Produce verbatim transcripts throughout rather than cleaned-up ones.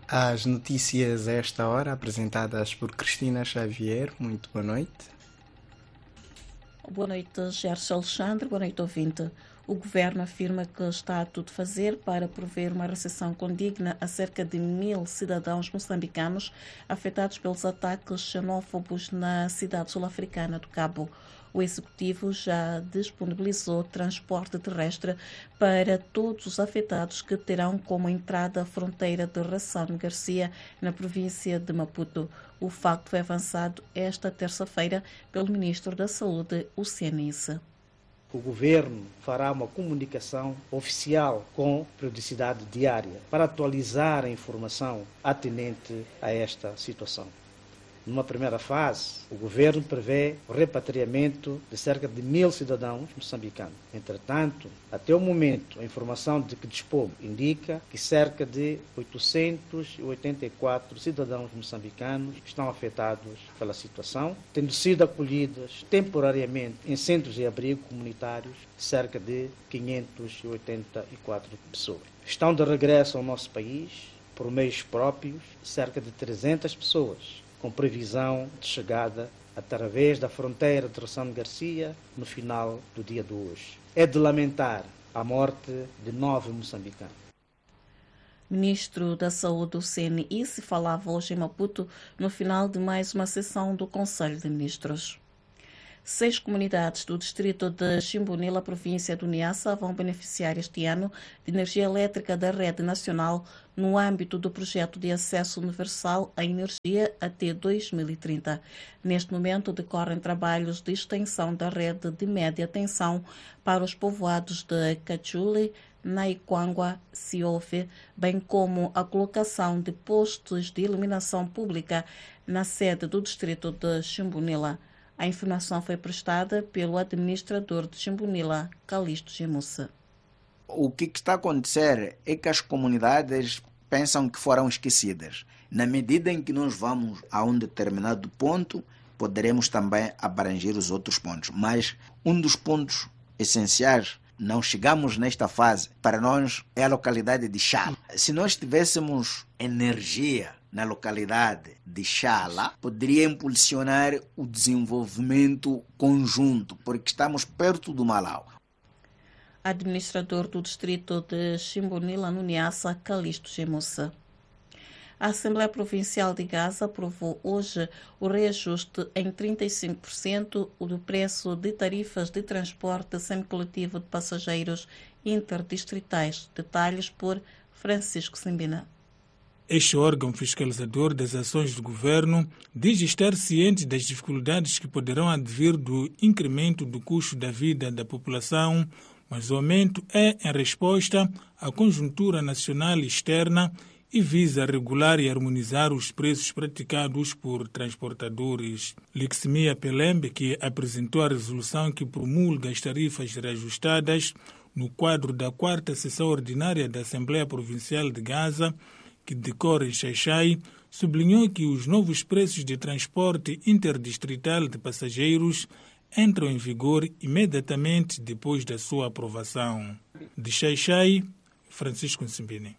As notícias a esta hora, apresentadas por Cristina Xavier. Muito boa noite. Boa noite, Gerson Alexandre. Boa noite, ouvinte. O governo afirma que está a tudo fazer para prover uma recepção condigna a cerca de mil cidadãos moçambicanos afetados pelos ataques xenófobos na cidade sul-africana do Cabo. O executivo já disponibilizou transporte terrestre para todos os afetados, que terão como entrada a fronteira de Ração Garcia, na província de Maputo. O facto foi avançado esta terça-feira pelo ministro da Saúde, o Cianice. O governo fará uma comunicação oficial com periodicidade diária para atualizar a informação atinente a esta situação. Numa primeira fase, o governo prevê o repatriamento de cerca de mil cidadãos moçambicanos. Entretanto, até o momento, a informação de que dispomos indica que cerca de oitocentos e oitenta e quatro cidadãos moçambicanos estão afetados pela situação, tendo sido acolhidos temporariamente em centros de abrigo comunitários cerca de quinhentas e oitenta e quatro pessoas. Estão de regresso ao nosso país, por meios próprios, cerca de trezentas pessoas, com previsão de chegada através da fronteira de Ração Garcia no final do dia de hoje. É de lamentar a morte de nove moçambicanos. Ministro da Saúde, o Cianice, falava hoje em Maputo no final de mais uma sessão do Conselho de Ministros. Seis comunidades do distrito de Chimbunila, província do Niassa, vão beneficiar este ano de energia elétrica da rede nacional no âmbito do projeto de acesso universal à energia até dois mil e trinta. Neste momento decorrem trabalhos de extensão da rede de média tensão para os povoados de Cachule, Naiquangua, Siofe, bem como a colocação de postos de iluminação pública na sede do distrito de Chimbunila. A informação foi prestada pelo administrador de Chimbunila, Calixto Gemussa. O que está a acontecer é que as comunidades pensam que foram esquecidas. Na medida em que nós vamos a um determinado ponto, poderemos também abranger os outros pontos. Mas um dos pontos essenciais, não chegamos nesta fase, para nós é a localidade de Chala. Se nós tivéssemos energia na localidade de Chala, poderia impulsionar o desenvolvimento conjunto, porque estamos perto do Malau. Administrador do distrito de Chimbunila, no Niassa, Calixto Gemussa. A Assembleia Provincial de Gaza aprovou hoje o reajuste em trinta e cinco por cento do preço de tarifas de transporte semicoletivo de passageiros interdistritais. Detalhes por Francisco Simbina. Este órgão fiscalizador das ações do governo diz estar ciente das dificuldades que poderão advir do incremento do custo da vida da população, mas o aumento é em resposta à conjuntura nacional e externa e visa regular e harmonizar os preços praticados por transportadores. Liximia Pelembe, que apresentou a resolução que promulga as tarifas reajustadas no quadro da quarta sessão ordinária da Assembleia Provincial de Gaza, que decorre em Xai-Xai, sublinhou que os novos preços de transporte interdistrital de passageiros entram em vigor imediatamente depois da sua aprovação. De Xai-Xai, Francisco Nsimbini.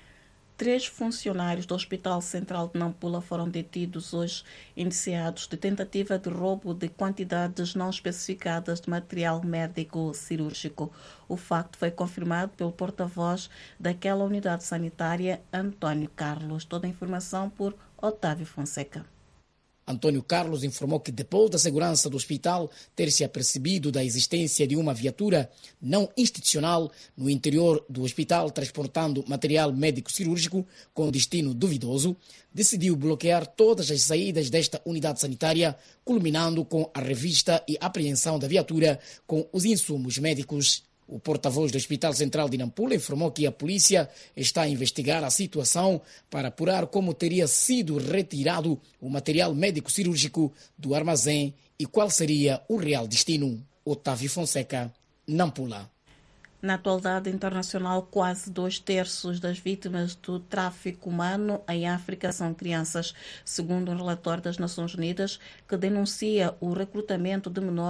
Três funcionários do Hospital Central de Nampula foram detidos hoje, indiciados de tentativa de roubo de quantidades não especificadas de material médico cirúrgico. O facto foi confirmado pelo porta-voz daquela unidade sanitária, Antônio Carlos. Toda a informação por Otávio Fonseca. Antônio Carlos informou que, depois da segurança do hospital ter se apercebido da existência de uma viatura não institucional no interior do hospital transportando material médico-cirúrgico com destino duvidoso, decidiu bloquear todas as saídas desta unidade sanitária, culminando com a revista e apreensão da viatura com os insumos médicos. O porta-voz do Hospital Central de Nampula informou que a polícia está a investigar a situação para apurar como teria sido retirado o material médico-cirúrgico do armazém e qual seria o real destino. Otávio Fonseca, Nampula. Na atualidade internacional, quase dois terços das vítimas do tráfico humano em África são crianças, segundo um relatório das Nações Unidas que denuncia o recrutamento de menores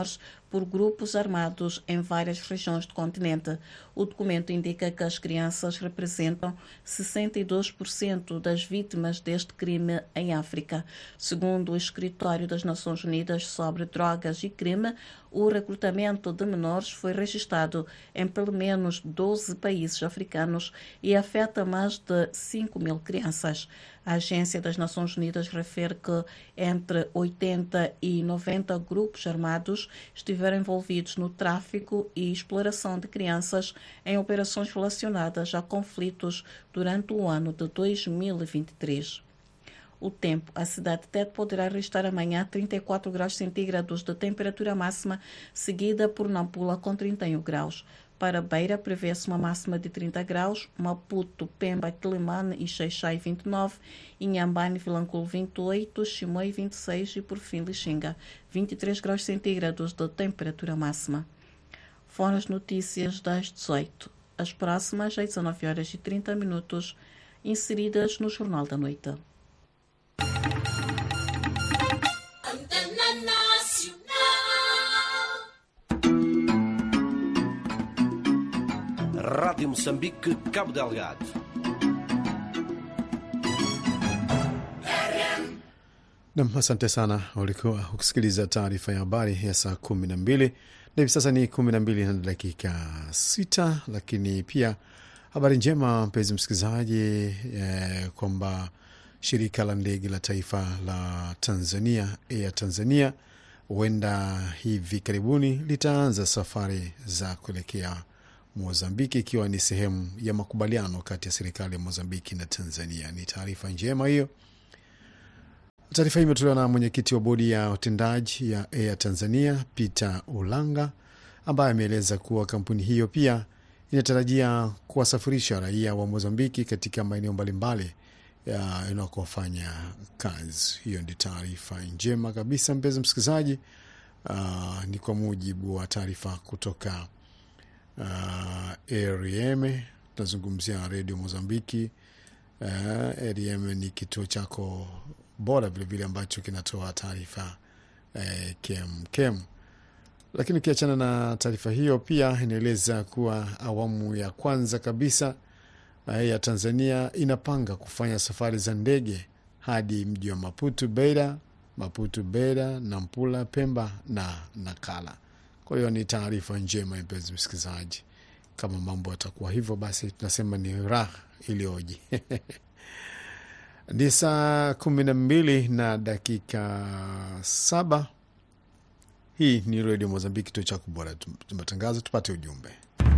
por grupos armados em várias regiões do continente. O documento indica que as crianças representam sessenta e dois por cento das vítimas deste crime em África. Segundo o Escritório das Nações Unidas sobre Drogas e Crime, o recrutamento de menores foi registrado em pelo menos doze países africanos e afeta mais de cinco mil crianças. A Agência das Nações Unidas refere que entre oitenta e noventa grupos armados estiveram envolvidos no tráfico e exploração de crianças em operações relacionadas a conflitos durante o ano de dois mil e vinte e três. O tempo. A cidade de Tete poderá registrar amanhã trinta e quatro graus centígrados de temperatura máxima, seguida por Nampula com trinta e um graus. Para Beira, prevê-se uma máxima de trinta graus, Maputo, Pemba, Quelimane e Xai-Xai vinte e nove, Inhambane, Vilanculo vinte e oito, Chimoio vinte e seis e, por fim, Lixinga, vinte e três graus centígrados de temperatura máxima. Foram as notícias das dezoito. As próximas, às dezenove horas e trinta minutos, inseridas no Jornal da Noite. Rádio Moçambique, Cabo Delgado. Nam, asante sana. Ulikuwa ukisikiliza taarifa ya habari ya saa kumi na mbili na hivi sasa ni kumi na mbili na dakika sita. Lakini pia habari njema, mpenzi msikilizaji, eh, kwamba shirika la ndege la taifa la Tanzania, Air Tanzania, huenda hivi karibuni litaanza safari za kuelekea Mozambiki, ikiwa ni sehemu ya makubaliano kati ya serikali ya Mozambiki na Tanzania. Ni taarifa njema hiyo. Taarifa hii imetolewa na mwenyekiti wa bodi ya utendaji ya Air Tanzania, Peter Ulanga, ambaye ameeleza kuwa kampuni hiyo pia inatarajia kuwasafirisha raia wa Mozambiki katika maeneo mbalimbali yanakofanya kazi. Hiyo ndi taarifa njema kabisa, mpenzi msikilizaji. Uh, ni kwa mujibu wa taarifa kutoka uh, R M. Tunazungumzia Radio Mozambiki. Uh, R M ni kituo chako bora vile vile ambacho kinatoa taarifa eh, kem kem. Lakini ukiachana na taarifa hiyo, pia inaeleza kuwa awamu ya kwanza kabisa eh, ya Tanzania inapanga kufanya safari za ndege hadi mji wa Maputo Beira, Maputo Beira, Nampula, Pemba na Nakala. Kwa hiyo ni taarifa njema, mpenzi msikilizaji. Kama mambo yatakuwa hivyo, basi tunasema ni raha iliyoje. Ni saa kumi na mbili na dakika saba. Hii ni Radio Mozambiki, kituo chako bora. Tumatangazo, tupate ujumbe.